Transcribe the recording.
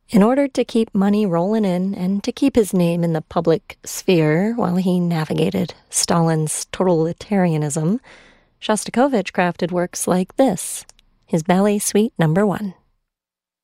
In order to keep money rolling in and to keep his name in the public sphere while he navigated Stalin's totalitarianism, Shostakovich crafted works like this, his Ballet Suite No. 1.